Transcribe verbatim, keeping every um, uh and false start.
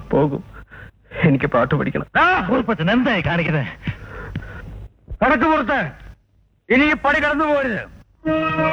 പോകും. എനിക്ക് പാട്ട് പഠിക്കണം. എന്തായി കാണിക്കുന്നത്? കടക്ക് പുറത്ത് ഇനി ഈ പടി കടന്നു പോരുത്.